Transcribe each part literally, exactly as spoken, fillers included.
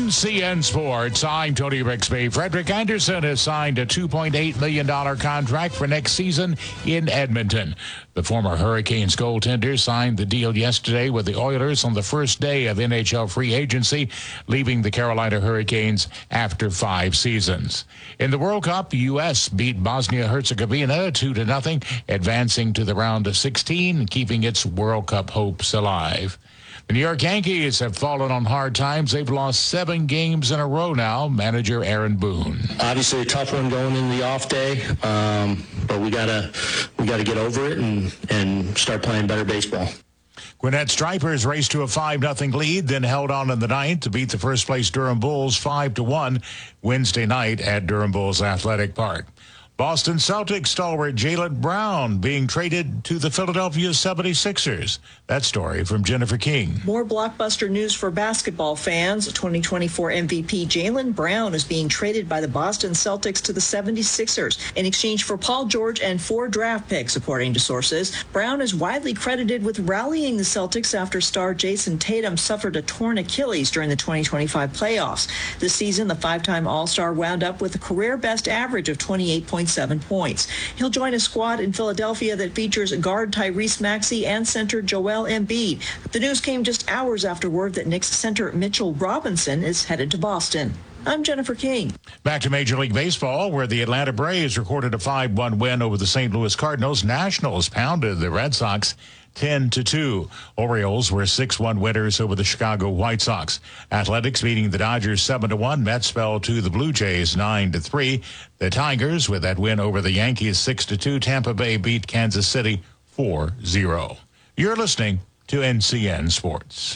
N C N Sports, I'm Tony Rixby. Frederick Anderson has signed a two point eight million dollars contract for next season in Edmonton. The former Hurricanes goaltender signed the deal yesterday with the Oilers on the first day of N H L free agency, leaving the Carolina Hurricanes after five seasons. In the World Cup, the U S beat Bosnia-Herzegovina two to nothing, advancing to the round of sixteen and keeping its World Cup hopes alive. The New York Yankees have fallen on hard times. They've lost seven games in a row now. Manager Aaron Boone. Obviously a tough one going in the off day, um, but we gotta we gotta get over it and, and start playing better baseball. Gwinnett Stripers raced to a five nothing lead, then held on in the ninth to beat the first-place Durham Bulls five to one Wednesday night at Durham Bulls Athletic Park. Boston Celtics stalwart Jaylen Brown being traded to the Philadelphia seventy-sixers. That story from Jennifer King. More blockbuster news for basketball fans. twenty twenty-four M V P Jaylen Brown is being traded by the Boston Celtics to the seventy-sixers in exchange for Paul George and four draft picks, according to sources. Brown is widely credited with rallying the Celtics after star Jason Tatum suffered a torn Achilles during the twenty twenty-five playoffs. This season, the five-time All-Star wound up with a career-best average of twenty-eight point seven points. He'll join a squad in Philadelphia that features guard Tyrese Maxey and center Joel Embiid. The news came just hours after word that Knicks center Mitchell Robinson is headed to Boston. I'm Jennifer King. Back to Major League Baseball, where the Atlanta Braves recorded a five one win over the Saint Louis Cardinals. Nationals pounded the Red Sox ten to two. Orioles were six one winners over the Chicago White Sox. Athletics beating the Dodgers seven to one. Mets fell to the Blue Jays nine to three. The Tigers, with that win over the Yankees six to two. Tampa Bay beat Kansas City four zero. You're listening to N C N Sports.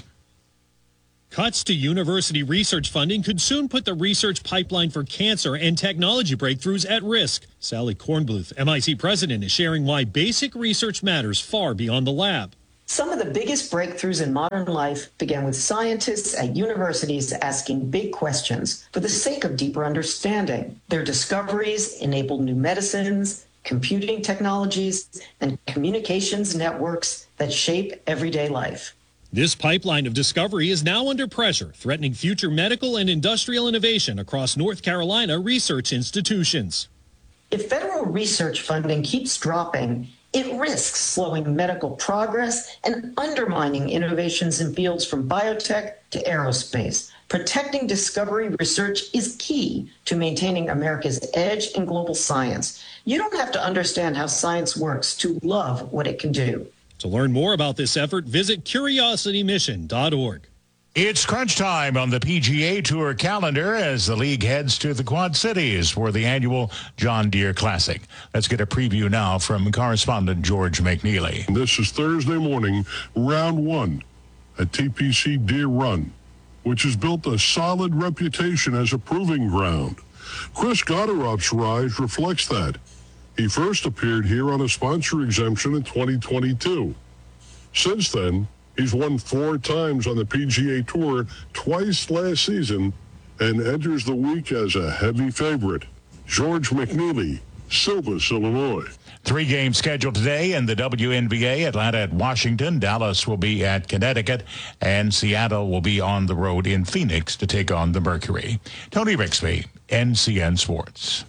Cuts to university research funding could soon put the research pipeline for cancer and technology breakthroughs at risk. Sally Kornbluth, M I T president, is sharing why basic research matters far beyond the lab. Some of the biggest breakthroughs in modern life began with scientists at universities asking big questions for the sake of deeper understanding. Their discoveries enabled new medicines, computing technologies, and communications networks that shape everyday life. This pipeline of discovery is now under pressure, threatening future medical and industrial innovation across North Carolina research institutions. If federal research funding keeps dropping, it risks slowing medical progress and undermining innovations in fields from biotech to aerospace. Protecting discovery research is key to maintaining America's edge in global science. You don't have to understand how science works to love what it can do. To learn more about this effort, visit curiosity mission dot org. It's crunch time on the P G A Tour calendar as the league heads to the Quad Cities for the annual John Deere Classic. Let's get a preview now from correspondent George McNeely. This is Thursday morning, round one at T P C Deere Run, which has built a solid reputation as a proving ground. Chris Gotterop's rise reflects that. He first appeared here on a sponsor exemption in twenty twenty-two. Since then, he's won four times on the P G A Tour, twice last season, and enters the week as a heavy favorite. George McNeely, Silvis, Illinois. Three games scheduled today in the W N B A. Atlanta at Washington, Dallas will be at Connecticut, and Seattle will be on the road in Phoenix to take on the Mercury. Tony Rixby, N C N Sports.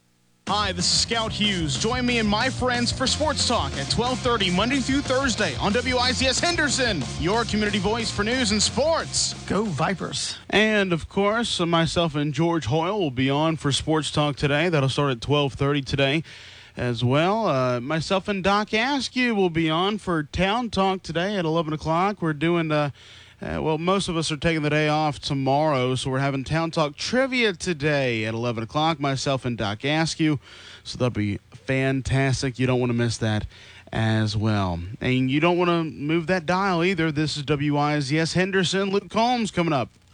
Hi, this is Scout Hughes. Join me and my friends for Sports Talk at twelve thirty Monday through Thursday on W I Z S Henderson, your community voice for news and sports. Go Vipers. And, of course, myself and George Hoyle will be on for Sports Talk today. That'll start at twelve thirty today as well. Uh, myself and Doc Askew will be on for Town Talk today at eleven o'clock. We're doing... Uh, Uh, well, most of us are taking the day off tomorrow, so we're having Town Talk Trivia today at eleven o'clock, myself and Doc Askew. So that'll be fantastic. You don't want to miss that as well. And you don't want to move that dial either. This is W I Z S Henderson. Luke Combs coming up.